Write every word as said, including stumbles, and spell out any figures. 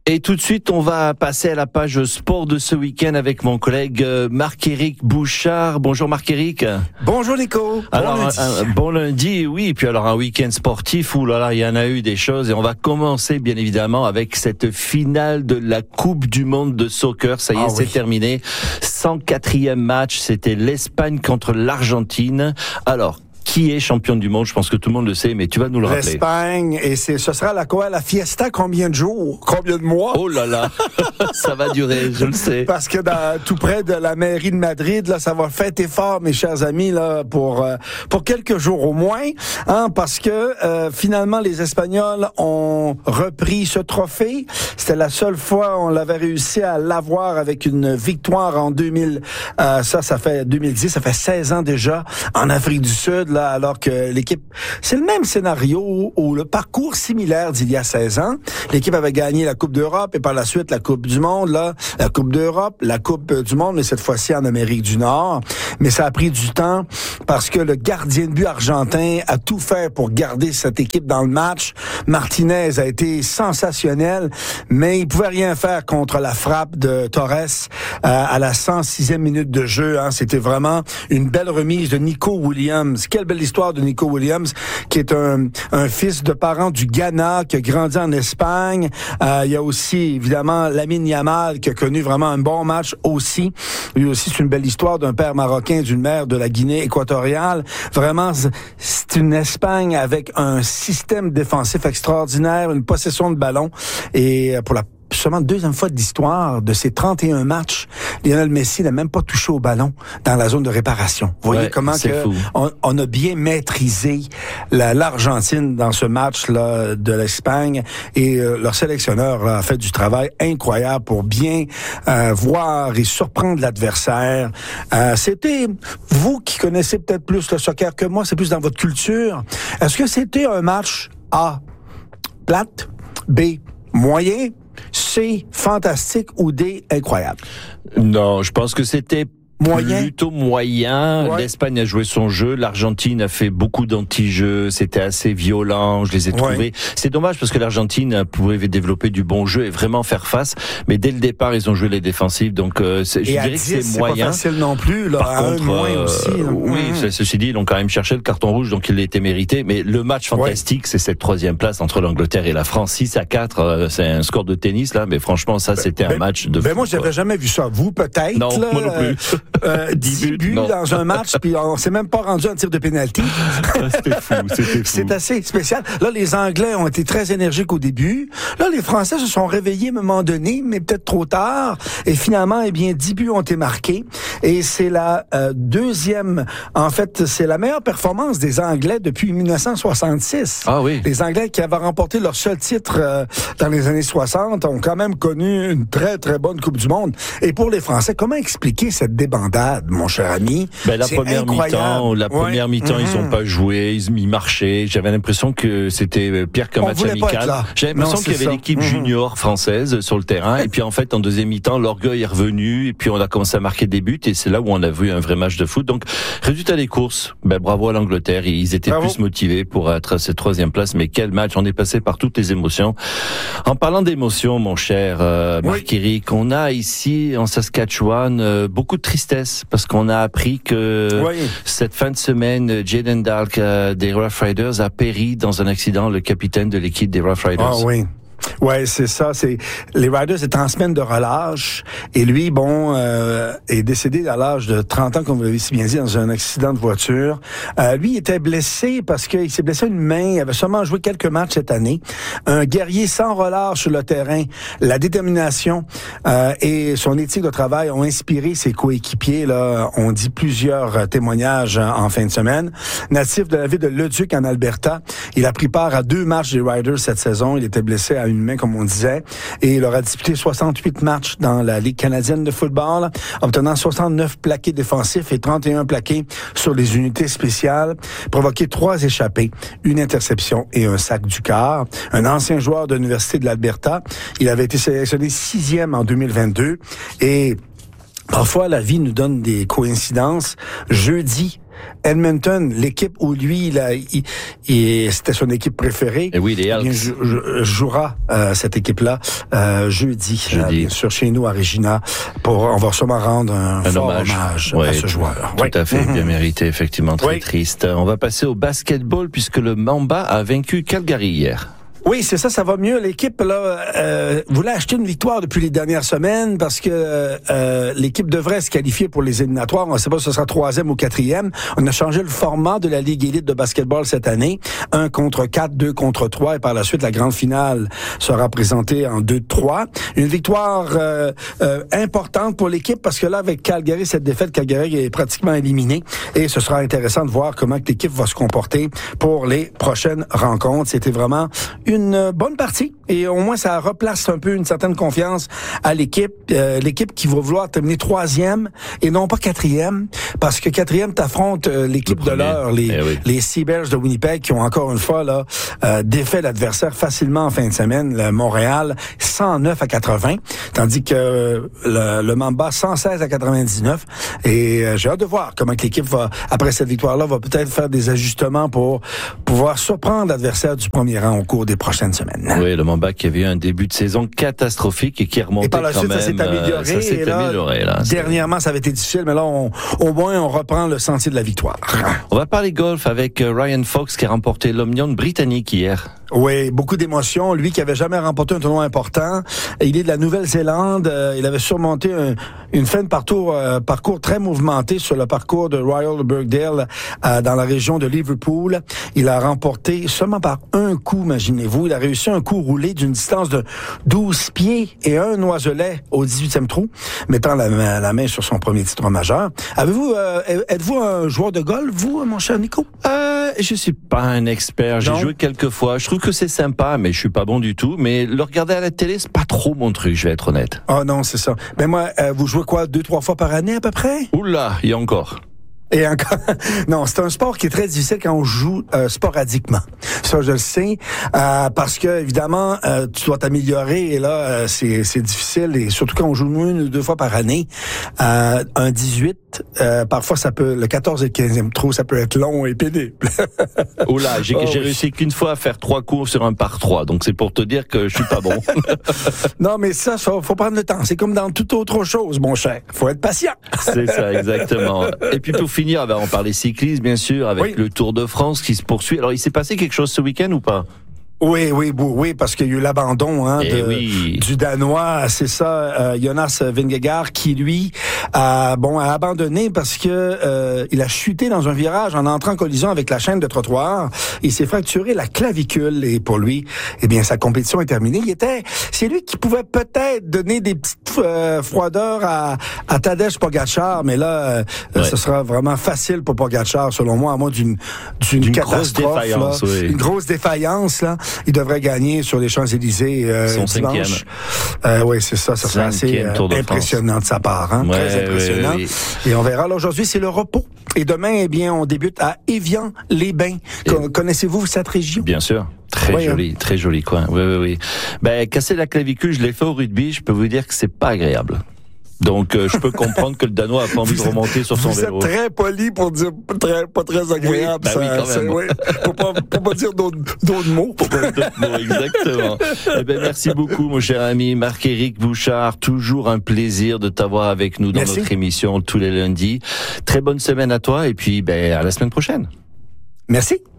Et tout de suite, on va passer à la page sport de ce week-end avec mon collègue Marc-Éric Bouchard. Bonjour Marc-Éric. Bonjour Nico. Alors, bon lundi. Un, un bon lundi, oui. Et puis alors un week-end sportif où là, là, il y en a eu des choses. Et on va commencer bien évidemment avec cette finale de la Coupe du Monde de soccer. Ça y est, ah, c'est oui. terminé. cent quatrième match, c'était l'Espagne contre l'Argentine. Alors, qui est championne du monde? Je pense que tout le monde le sait, mais tu vas nous le rappeler. L'Espagne, et c'est, ce sera la quoi? La fiesta, combien de jours? Combien de mois? Oh là là, ça va durer, je le sais. Parce que dans, tout près de la mairie de Madrid, là, ça va fêter fort, mes chers amis, là, pour euh, pour quelques jours au moins, hein, parce que euh, finalement les Espagnols ont repris ce trophée. C'était la seule fois où on l'avait réussi à l'avoir avec une victoire en deux mille. Euh, ça, ça fait deux mille dix, ça fait seize ans déjà en Afrique du Sud. Là, alors que l'équipe, c'est le même scénario ou le parcours similaire d'il y a seize ans. L'équipe avait gagné la Coupe d'Europe et par la suite la Coupe du Monde, là, la Coupe d'Europe, la Coupe du Monde, mais cette fois-ci en Amérique du Nord. Mais ça a pris du temps parce que le gardien de but argentin a tout fait pour garder cette équipe dans le match. Martinez a été sensationnel, mais il pouvait rien faire contre la frappe de Torres euh, à la cent sixième minute de jeu. Hein. C'était vraiment une belle remise de Nico Williams. Quelle belle histoire de Nico Williams, qui est un, un fils de parents du Ghana, qui a grandi en Espagne. Euh, il y a aussi, évidemment, Lamine Yamal, qui a connu vraiment un bon match aussi. Lui aussi, c'est une belle histoire d'un père marocain, d'une mère de la Guinée équatoriale. Vraiment, c'est une Espagne avec un système défensif extraordinaire, une possession de ballon. Et pour la seulement deuxième fois de l'histoire de ces trente et un matchs, Lionel Messi n'a même pas touché au ballon dans la zone de réparation. Vous voyez ouais, comment que on, on a bien maîtrisé la, l'Argentine dans ce match-là de l'Espagne et euh, leur sélectionneur là, a fait du travail incroyable pour bien euh, voir et surprendre l'adversaire. Euh, c'était, vous qui connaissez peut-être plus le soccer que moi, c'est plus dans votre culture. Est-ce que c'était un match A, plate, B, moyen, C, fantastique ou D, incroyable? Non, je pense que c'était moyen. Plutôt moyen. Ouais. L'Espagne a joué son jeu. L'Argentine a fait beaucoup d'anti-jeux. C'était assez violent. Je les ai trouvés. Ouais. C'est dommage parce que l'Argentine pouvait développer du bon jeu et vraiment faire face. Mais dès le départ, ils ont joué les défensifs. Donc, euh, je et dirais dix, que c'est, c'est moyen. C'est pas facile non plus. Là, Par à contre, un moins euh, aussi. Oui, mmh. ceci dit, ils ont quand même cherché le carton rouge, donc il a été mérité. Mais le match fantastique, ouais. c'est cette troisième place entre l'Angleterre et la France. six à quatre, euh, c'est un score de tennis, là. Mais franchement, ça, c'était ben, un match de ben fou. Moi, j'avais quoi. jamais vu ça. Vous, peut-être. Non, là, moi non plus. Euh, dix buts non. dans un match, puis on s'est même pas rendu un tir de pénalty. C'était fou, c'était fou. C'est assez spécial. Là, les Anglais ont été très énergiques au début. Là, les Français se sont réveillés à un moment donné, mais peut-être trop tard. Et finalement, eh bien, dix buts ont été marqués. Et c'est la euh, deuxième, en fait, c'est la meilleure performance des Anglais depuis dix-neuf cent soixante-six. Ah oui. Les Anglais qui avaient remporté leur seul titre euh, dans les années soixante ont quand même connu une très, très bonne Coupe du Monde. Et pour les Français, comment expliquer cette débandade, mon cher ami? Ben, la c'est première incroyable. mi-temps, la première ouais. mi-temps, mm-hmm. ils ont pas joué, ils, ils marchaient. J'avais l'impression que c'était pire qu'un On match amical. J'avais l'impression non, qu'il y avait ça. l'équipe mm-hmm. junior française sur le terrain. Et puis en fait, en deuxième mi-temps, l'orgueil est revenu. Et puis on a commencé à marquer des buts. Et c'est là où on a vu un vrai match de foot. Donc, résultat des courses, ben bravo à l'Angleterre. Ils étaient bravo. plus motivés pour être à cette troisième place. Mais quel match! On est passé par toutes les émotions. En parlant d'émotions, mon cher euh, Marc-Éric, oui. on a ici en Saskatchewan euh, beaucoup de tristesse parce qu'on a appris que oui. cette fin de semaine, Jaden Dark euh, des Rough Riders a péri dans un accident, le capitaine de l'équipe des Rough Riders. Ah oui. Ouais, c'est ça. C'est les Riders étaient en semaine de relâche et lui, bon, euh, est décédé à l'âge de trente ans, comme vous l'avez si bien dit, dans un accident de voiture. Euh, lui, il était blessé parce qu'il s'est blessé une main. Il avait seulement joué quelques matchs cette année. Un guerrier sans relâche sur le terrain. La détermination euh, et son éthique de travail ont inspiré ses coéquipiers. Là, on dit plusieurs témoignages en fin de semaine. Natif de la ville de Leduc en Alberta, il a pris part à deux matchs des Riders cette saison. Il était blessé à une main, comme on disait, et il aura disputé soixante-huit matchs dans la Ligue canadienne de football, obtenant soixante-neuf plaqués défensifs et trente et un plaqués sur les unités spéciales, provoqué trois échappées, une interception et un sac du quart. Un ancien joueur de l'Université de l'Alberta, il avait été sélectionné sixième en deux mille vingt-deux, et parfois, la vie nous donne des coïncidences. Jeudi, Edmonton, l'équipe où lui, il a, il, il, c'était son équipe préférée. Et oui, les Elks. Eh bien, jou, jouera euh, cette équipe-là euh, jeudi, jeudi. Euh, bien sûr, chez nous à Regina. Pour, on va sûrement rendre un, un fort hommage, hommage ouais, à ce joueur. Tout oui. à fait, mm-hmm. bien mérité, effectivement, très oui. triste. On va passer au basketball puisque le Mamba a vaincu Calgary hier. Oui, c'est ça, ça va mieux. L'équipe là euh, voulait acheter une victoire depuis les dernières semaines parce que euh, l'équipe devrait se qualifier pour les éliminatoires. On ne sait pas si ce sera troisième ou quatrième. On a changé le format de la Ligue élite de basketball cette année. Un contre quatre, deux contre trois, et par la suite, la grande finale sera présentée en deux trois. Une victoire euh, euh, importante pour l'équipe parce que là, avec Calgary, cette défaite, Calgary est pratiquement éliminée et ce sera intéressant de voir comment l'équipe va se comporter pour les prochaines rencontres. C'était vraiment une bonne partie et au moins ça replace un peu une certaine confiance à l'équipe, euh, l'équipe qui va vouloir terminer troisième et non pas quatrième, parce que quatrième t'affrontes euh, l'équipe de l'heure, les, eh oui. les Seabears de Winnipeg qui ont encore une fois là euh, défait l'adversaire facilement en fin de semaine, le Montréal cent neuf à quatre-vingts, tandis que euh, le, le Mamba cent seize à quatre-vingt-dix-neuf et euh, j'ai hâte de voir comment que l'équipe va, après cette victoire-là, va peut-être faire des ajustements pour pouvoir surprendre l'adversaire du premier rang au cours des prochaines semaines. Oui, le Mamba qui avait eu un début de saison catastrophique et qui est remonté et par la quand suite, même. Ça s'est amélioré. Euh, ça s'est et là, amélioré là. Dernièrement, ça avait été difficile, mais là, on, au moins, on reprend le sentier de la victoire. On va parler golf avec Ryan Fox qui a remporté l'Omnium britannique hier. Oui, beaucoup d'émotions. Lui qui avait jamais remporté un tournoi important, il est de la Nouvelle-Zélande. Euh, il avait surmonté un, une fin de parcours, euh, parcours très mouvementé sur le parcours de Royal Birkdale euh, dans la région de Liverpool. Il a remporté seulement par un coup, imaginez-vous. Il a réussi un coup roulé d'une distance de douze pieds et un oiselet au dix-huitième trou, mettant la, la main sur son premier titre majeur. Avez-vous, euh, êtes-vous un joueur de golf, vous, mon cher Nico? Euh, je suis pas un expert. J'ai non. joué quelques fois. Je trouve que c'est sympa, mais je suis pas bon du tout. Mais le regarder à la télé, c'est pas trop mon truc, je vais être honnête. Ah oh non, c'est ça. Mais moi, euh, vous jouez quoi, deux, trois fois par année à peu près? Oula, il y a encore. Et encore, non, c'est un sport qui est très difficile quand on joue euh, sporadiquement. Ça, je le sais, euh, parce que évidemment, euh, tu dois t'améliorer et là, euh, c'est c'est difficile et surtout quand on joue une ou deux fois par année, euh, un dix-huit, euh, parfois ça peut, le quatorze et le quinzième trou, ça peut être long et pénible. Oh là, j'ai, oh, j'ai oui. réussi qu'une fois à faire trois cours sur un par trois, donc c'est pour te dire que je suis pas bon. Non, mais ça, faut, faut prendre le temps. C'est comme dans toute autre chose, mon cher. Faut être patient. C'est ça, exactement. Et puis pour finir, on parlait cyclisme, bien sûr, avec oui. le Tour de France qui se poursuit. Alors, il s'est passé quelque chose ce week-end ou pas? Oui, oui, oui, parce qu'il y a eu l'abandon hein, de, oui. du Danois, c'est ça, euh, Jonas Vingegaard, qui lui a bon a abandonné parce que euh, il a chuté dans un virage en entrant en collision avec la chaîne de trottoir. Il s'est fracturé la clavicule et pour lui, eh bien, sa compétition est terminée. Il était, c'est lui qui pouvait peut-être donner des petites euh, froideurs à, à Tadej Pogačar, mais là, euh, ouais. ce sera vraiment facile pour Pogačar, selon moi, à moins d'une d'une, d'une catastrophe, grosse défaillance, là, oui. une grosse défaillance là. Il devrait gagner sur les Champs-Élysées euh, Son dimanche. Euh, oui, c'est ça. Ça sera assez euh, de impressionnant de sa part. Hein? Ouais, Très impressionnant. Oui, oui. Et on verra. Alors, aujourd'hui, c'est le repos. Et demain, eh bien, on débute à Évian-les-Bains. Et... Connaissez-vous cette région? Bien sûr. Très oui, joli, hein. très joli coin. Oui, oui, oui. Ben, casser la clavicule, je l'ai fait au rugby. Je peux vous dire que c'est pas agréable. Donc, euh, je peux comprendre que le Danois a pas envie de remonter sur son vous vélo. Vous êtes très poli pour dire très, pas très agréable. Oui, bah ça, oui, quand même. Oui, pour pas, pour pas dire d'autres, d'autres mots. Pour pas d'autres mots, exactement. Eh ben, merci beaucoup, mon cher ami Marc-Éric Bouchard. Toujours un plaisir de t'avoir avec nous dans merci. notre émission tous les lundis. Très bonne semaine à toi et puis, ben, à la semaine prochaine. Merci.